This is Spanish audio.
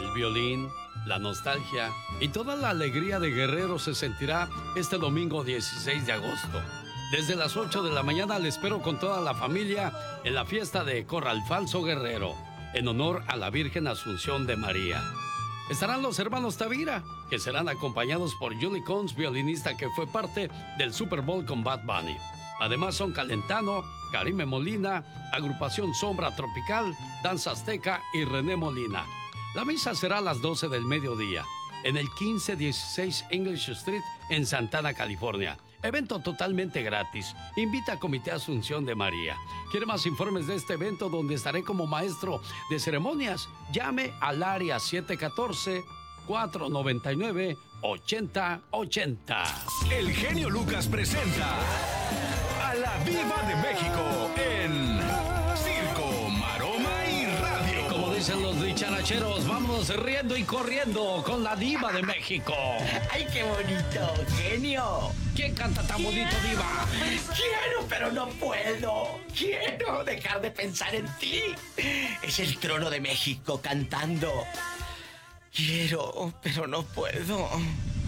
El violín, la nostalgia y toda la alegría de Guerrero se sentirá este domingo 16 de agosto. Desde las 8 de la mañana le espero con toda la familia en la fiesta de Corralfonso Guerrero, en honor a la Virgen Asunción de María. Estarán los hermanos Tavira, que serán acompañados por Julie Cons, violinista que fue parte del Super Bowl con Bad Bunny. Además son Calentano, Karime Molina, Agrupación Sombra Tropical, Danza Azteca y René Molina. La misa será a las 12 del mediodía, en el 1516 English Street, en Santana, California. Evento totalmente gratis. Invita a Comité Asunción de María. ¿Quiere más informes de este evento donde estaré como maestro de ceremonias? Llame al área 714-499-8080. El genio Lucas presenta a la Diva de México en Circo, Maroma y Radio. Como dicen los dicharacheros, vámonos riendo y corriendo con la Diva de México. ¡Ay, qué bonito, genio! ¿Quién canta tan bonito, Diva? Quiero, pero no puedo. Quiero dejar de pensar en ti. Es el Trono de México cantando. Quiero, pero no puedo.